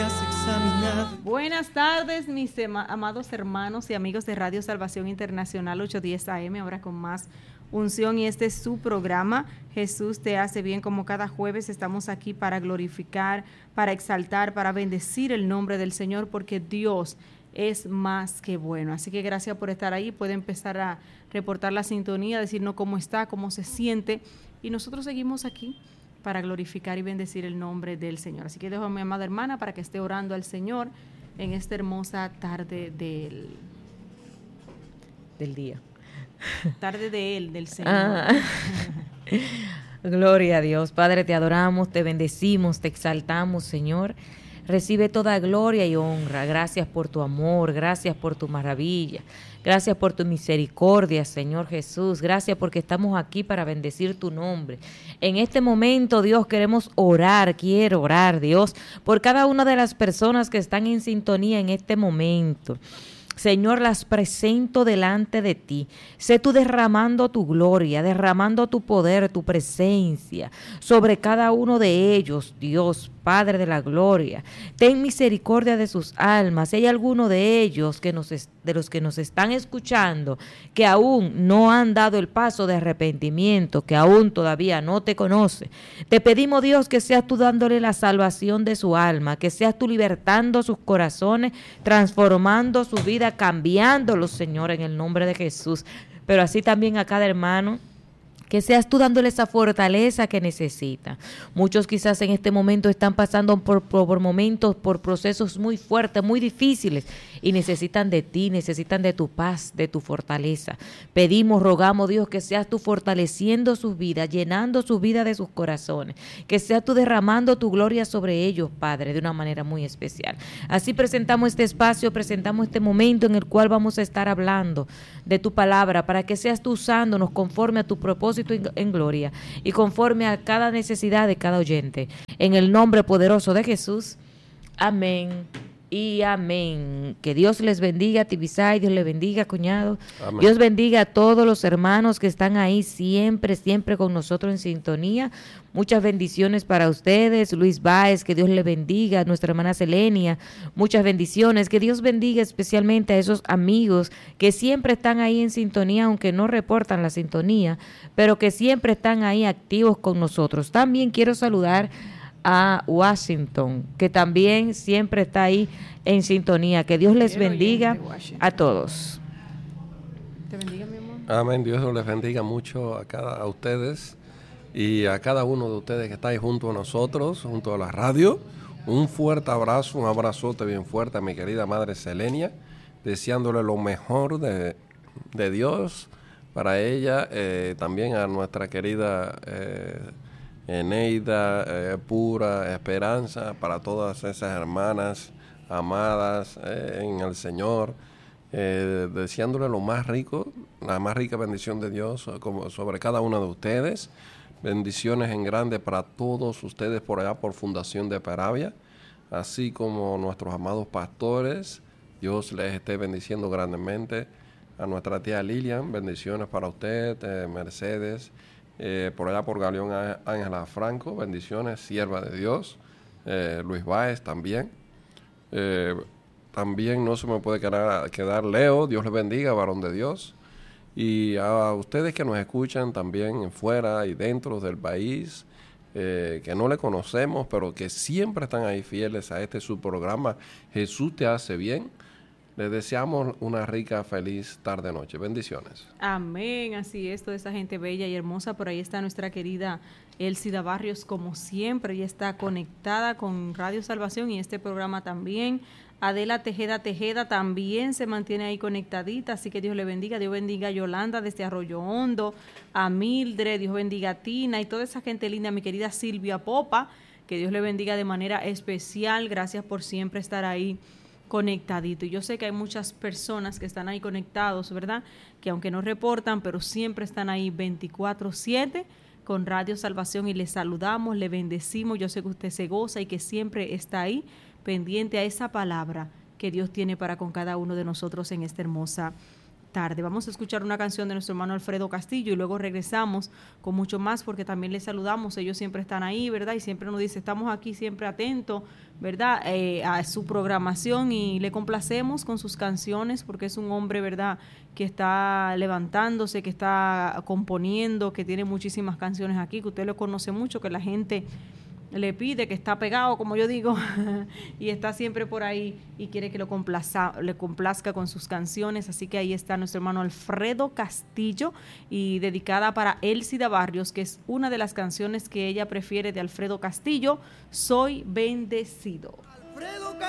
me has examinado. Buenas tardes, mis amados hermanos y amigos de Radio Salvación Internacional 810 AM, ahora con más unción, y este es su programa, Jesús te hace bien. Como cada jueves estamos aquí para glorificar, para exaltar, para bendecir el nombre del Señor, porque Dios es más que bueno. Así que gracias por estar ahí. Puede empezar a reportar la sintonía, decirnos cómo está, cómo se siente, y nosotros seguimos aquí para glorificar y bendecir el nombre del Señor. Así que dejo a mi amada hermana para que esté orando al Señor en esta hermosa tarde del día. Tarde de Él, del Señor. Gloria a Dios. Padre, te adoramos, te bendecimos, te exaltamos, Señor. Recibe toda gloria y honra. Gracias por tu amor, gracias por tu maravilla, gracias por tu misericordia, Señor Jesús. Gracias porque estamos aquí para bendecir tu nombre. En este momento, Dios, queremos orar, quiero orar, Dios, por cada una de las personas que están en sintonía en este momento. Señor, las presento delante de ti. Sé tú derramando tu gloria, derramando tu poder, tu presencia sobre cada uno de ellos, Dios, Padre de la gloria. Ten misericordia de sus almas. Si hay alguno de ellos de los que nos están escuchando que aún no han dado el paso de arrepentimiento, que aún todavía no te conoce, te pedimos, Dios, que seas tú dándole la salvación de su alma, que seas tú libertando sus corazones, transformando su vida, cambiándolos, Señor, en el nombre de Jesús. Pero así también a cada hermano, que seas tú dándole esa fortaleza que necesita. Muchos quizás en este momento están pasando por momentos, por procesos muy fuertes, muy difíciles, y necesitan de ti, necesitan de tu paz, de tu fortaleza. Pedimos, rogamos, Dios, que seas tú fortaleciendo sus vidas, llenando su vida de sus corazones, que seas tú derramando tu gloria sobre ellos, Padre, de una manera muy especial. Así presentamos este espacio, presentamos este momento en el cual vamos a estar hablando de tu palabra, para que seas tú usándonos conforme a tu propósito en gloria y conforme a cada necesidad de cada oyente. En el nombre poderoso de Jesús, amén y amén. Que Dios les bendiga, Tibisay, Dios les bendiga, cuñado. Amén. Dios bendiga a todos los hermanos que están ahí siempre, siempre con nosotros en sintonía. Muchas bendiciones para ustedes, Luis Báez, que Dios le bendiga, nuestra hermana Selenia, muchas bendiciones, que Dios bendiga especialmente a esos amigos que siempre están ahí en sintonía, aunque no reportan la sintonía, pero que siempre están ahí activos con nosotros. También quiero saludar a Washington, que también siempre está ahí en sintonía. Que Dios les bendiga a todos. Te bendiga, mi amor. Amén. Dios les bendiga mucho a ustedes y a cada uno de ustedes que estáis junto a nosotros, junto a la radio. Un fuerte abrazo, un abrazote bien fuerte a mi querida madre Selenia, deseándole lo mejor de Dios para ella, también a nuestra querida Eneida, Pura Esperanza, para todas esas hermanas amadas en el Señor, deseándole lo más rico, la más rica bendición de Dios sobre cada uno de ustedes. Bendiciones en grande para todos ustedes por allá por Fundación de Peravia, así como nuestros amados pastores. Dios les esté bendiciendo grandemente. A nuestra tía Lilian, bendiciones para usted, Mercedes. Por allá por Galeón Ángela Franco, bendiciones, sierva de Dios. Luis Báez también. También no se me puede quedar Leo, Dios le bendiga, varón de Dios. Y a ustedes que nos escuchan también fuera y dentro del país, que no le conocemos, pero que siempre están ahí fieles a su programa, Jesús te hace bien. Les deseamos una rica, feliz tarde-noche. Bendiciones. Amén, así es, toda esa gente bella y hermosa. Por ahí está nuestra querida Elcida Barrios, como siempre. Ella está conectada con Radio Salvación y este programa también. Adela Tejeda también se mantiene ahí conectadita, así que Dios le bendiga. Dios bendiga a Yolanda desde Arroyo Hondo, a Mildred, Dios bendiga a Tina y toda esa gente linda, a mi querida Silvia Popa, que Dios le bendiga de manera especial. Gracias por siempre estar ahí conectadito. Y yo sé que hay muchas personas que están ahí conectados, ¿verdad? Que aunque no reportan, pero siempre están ahí 24/7 con Radio Salvación y les saludamos, le bendecimos. Yo sé que usted se goza y que siempre está ahí pendiente a esa palabra que Dios tiene para con cada uno de nosotros en esta hermosa tarde. Vamos a escuchar una canción de nuestro hermano Alfredo Castillo y luego regresamos con mucho más, porque también les saludamos, ellos siempre están ahí, ¿verdad? Y siempre nos dice, estamos aquí siempre atentos, ¿verdad? A su programación, y le complacemos con sus canciones, porque es un hombre, ¿verdad?, que está levantándose, que está componiendo, que tiene muchísimas canciones aquí, que usted lo conoce mucho, que la gente le pide, que está pegado, como yo digo, y está siempre por ahí y quiere que le complazca con sus canciones. Así que ahí está nuestro hermano Alfredo Castillo, y dedicada para Elsida Barrios, que es una de las canciones que ella prefiere de Alfredo Castillo, Soy Bendecido. Alfredo Castillo.